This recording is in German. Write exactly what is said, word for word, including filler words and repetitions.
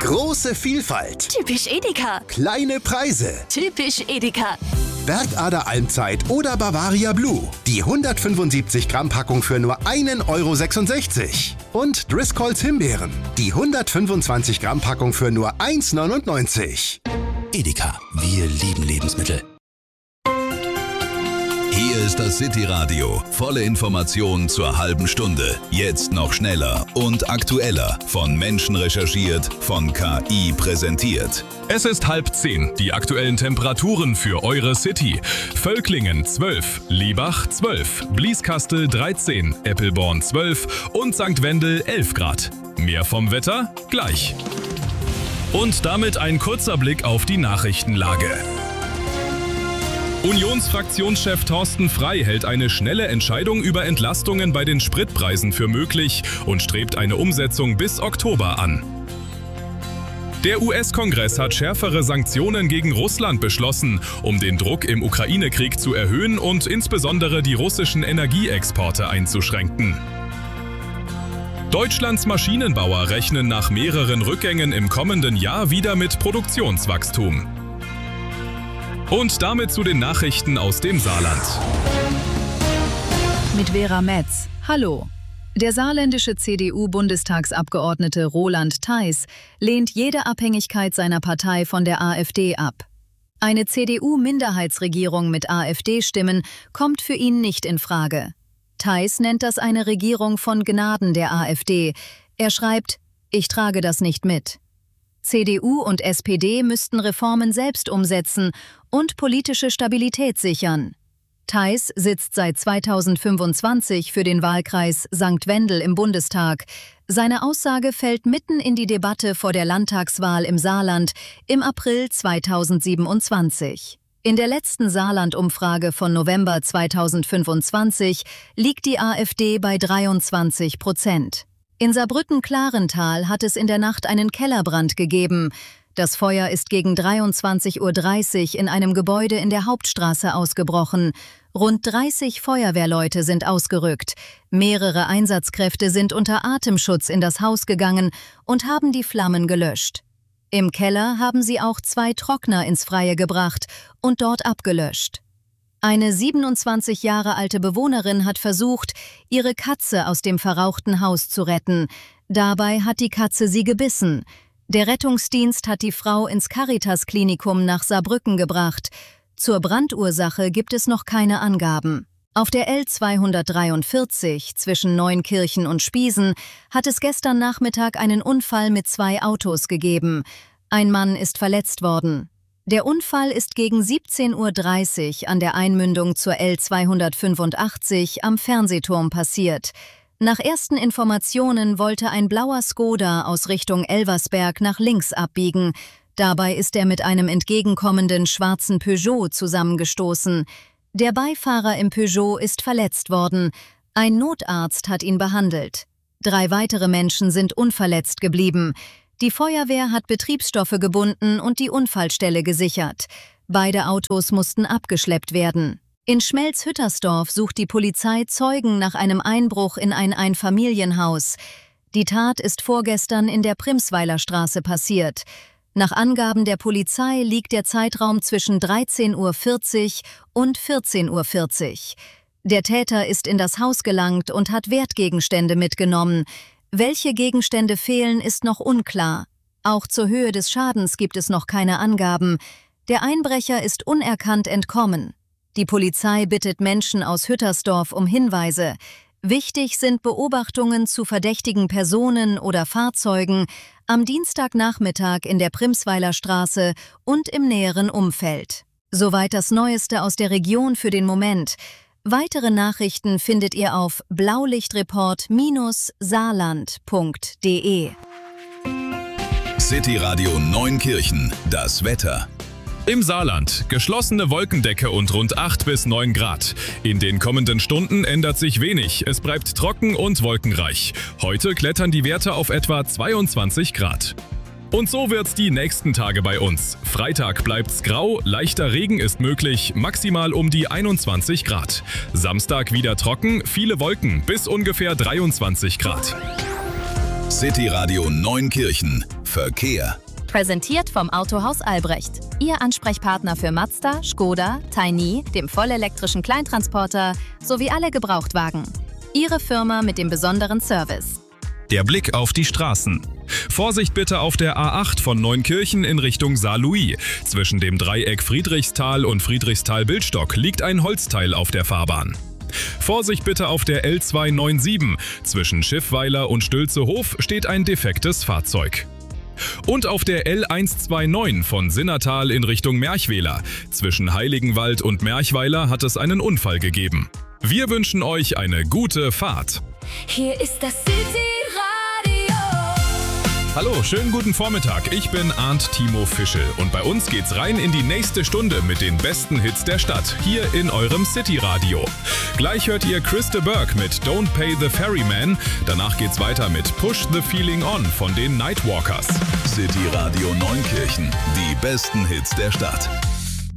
Große Vielfalt. Typisch Edeka. Kleine Preise. Typisch Edeka. Bergader Almzeit oder Bavaria Blue. Die hundertfünfundsiebzig Gramm Packung für nur einen Euro sechsundsechzig. Und Driscolls Himbeeren. Die hundertfünfundzwanzig Gramm Packung für nur eins neunundneunzig. Edeka, wir lieben Lebensmittel. Hier ist das City-Radio. Volle Informationen zur halben Stunde. Jetzt noch schneller und aktueller. Von Menschen recherchiert, von K I präsentiert. Es ist halb zehn. Die aktuellen Temperaturen für eure City. Völklingen zwölf, Liebach zwölf, Blieskastel dreizehn, Eppelborn zwölf und Sankt Wendel elf Grad. Mehr vom Wetter gleich. Und damit ein kurzer Blick auf die Nachrichtenlage. Unionsfraktionschef Thorsten Frey hält eine schnelle Entscheidung über Entlastungen bei den Spritpreisen für möglich und strebt eine Umsetzung bis Oktober an. Der U S-Kongress hat schärfere Sanktionen gegen Russland beschlossen, um den Druck im Ukraine-Krieg zu erhöhen und insbesondere die russischen Energieexporte einzuschränken. Deutschlands Maschinenbauer rechnen nach mehreren Rückgängen im kommenden Jahr wieder mit Produktionswachstum. Und damit zu den Nachrichten aus dem Saarland. Mit Vera Metz. Hallo. Der saarländische C D U-Bundestagsabgeordnete Roland Theis lehnt jede Abhängigkeit seiner Partei von der AfD ab. Eine C D U-Minderheitsregierung mit AfD-Stimmen kommt für ihn nicht in Frage. Theis nennt das eine Regierung von Gnaden der AfD. Er schreibt, ich trage das nicht mit. C D U und S P D müssten Reformen selbst umsetzen und politische Stabilität sichern. Theis sitzt seit zweitausendfünfundzwanzig für den Wahlkreis Sankt Wendel im Bundestag. Seine Aussage fällt mitten in die Debatte vor der Landtagswahl im Saarland im April zweitausendsiebenundzwanzig. In der letzten Saarland-Umfrage von November zweitausendfünfundzwanzig liegt die AfD bei dreiundzwanzig Prozent. In Saarbrücken-Klarental hat es in der Nacht einen Kellerbrand gegeben. Das Feuer ist gegen dreiundzwanzig Uhr dreißig in einem Gebäude in der Hauptstraße ausgebrochen. Rund dreißig Feuerwehrleute sind ausgerückt. Mehrere Einsatzkräfte sind unter Atemschutz in das Haus gegangen und haben die Flammen gelöscht. Im Keller haben sie auch zwei Trockner ins Freie gebracht und dort abgelöscht. Eine siebenundzwanzig Jahre alte Bewohnerin hat versucht, ihre Katze aus dem verrauchten Haus zu retten. Dabei hat die Katze sie gebissen. Der Rettungsdienst hat die Frau ins Caritas-Klinikum nach Saarbrücken gebracht. Zur Brandursache gibt es noch keine Angaben. Auf der L zweihundertdreiundvierzig zwischen Neunkirchen und Spiesen hat es gestern Nachmittag einen Unfall mit zwei Autos gegeben. Ein Mann ist verletzt worden. Der Unfall ist gegen siebzehn Uhr dreißig an der Einmündung zur L zweihundertfünfundachtzig am Fernsehturm passiert. Nach ersten Informationen wollte ein blauer Skoda aus Richtung Elversberg nach links abbiegen. Dabei ist er mit einem entgegenkommenden schwarzen Peugeot zusammengestoßen. Der Beifahrer im Peugeot ist verletzt worden. Ein Notarzt hat ihn behandelt. Drei weitere Menschen sind unverletzt geblieben. Die Feuerwehr hat Betriebsstoffe gebunden und die Unfallstelle gesichert. Beide Autos mussten abgeschleppt werden. In Schmelz-Hüttersdorf sucht die Polizei Zeugen nach einem Einbruch in ein Einfamilienhaus. Die Tat ist vorgestern in der Primsweiler Straße passiert. Nach Angaben der Polizei liegt der Zeitraum zwischen dreizehn Uhr vierzig und vierzehn Uhr vierzig. Der Täter ist in das Haus gelangt und hat Wertgegenstände mitgenommen. Welche Gegenstände fehlen, ist noch unklar. Auch zur Höhe des Schadens gibt es noch keine Angaben. Der Einbrecher ist unerkannt entkommen. Die Polizei bittet Menschen aus Hüttersdorf um Hinweise. Wichtig sind Beobachtungen zu verdächtigen Personen oder Fahrzeugen am Dienstagnachmittag in der Primsweiler Straße und im näheren Umfeld. Soweit das Neueste aus der Region für den Moment. Weitere Nachrichten findet ihr auf blaulichtreport Bindestrich saarland Punkt de. City Radio Neunkirchen, das Wetter. Im Saarland geschlossene Wolkendecke und rund acht bis neun Grad. In den kommenden Stunden ändert sich wenig. Es bleibt trocken und wolkenreich. Heute klettern die Werte auf etwa zweiundzwanzig Grad. Und so wird's die nächsten Tage bei uns. Freitag bleibt's grau, leichter Regen ist möglich, maximal um die einundzwanzig Grad. Samstag wieder trocken, viele Wolken bis ungefähr dreiundzwanzig Grad. City Radio Neunkirchen. Verkehr. Präsentiert vom Autohaus Albrecht. Ihr Ansprechpartner für Mazda, Skoda, Tiny, dem vollelektrischen Kleintransporter sowie alle Gebrauchtwagen. Ihre Firma mit dem besonderen Service. Der Blick auf die Straßen. Vorsicht bitte auf der A acht von Neunkirchen in Richtung Saarlouis. Zwischen dem Dreieck Friedrichsthal und Friedrichsthal-Bildstock liegt ein Holzteil auf der Fahrbahn. Vorsicht bitte auf der L zweihundertneunundneunzig. Zwischen Schiffweiler und Stülzehof steht ein defektes Fahrzeug. Und auf der L hundertneunundzwanzig von Sinnertal in Richtung Merchweiler. Zwischen Heiligenwald und Merchweiler hat es einen Unfall gegeben. Wir wünschen euch eine gute Fahrt. Hier ist das City-Radio. Hallo, schönen guten Vormittag. Ich bin Arndt Timo Fischel und bei uns geht's rein in die nächste Stunde mit den besten Hits der Stadt, hier in eurem City-Radio. Gleich hört ihr Chris de Burgh mit Don't Pay the Ferryman. Danach geht's weiter mit Push the Feeling On von den Nightwalkers. City Radio Neunkirchen, die besten Hits der Stadt.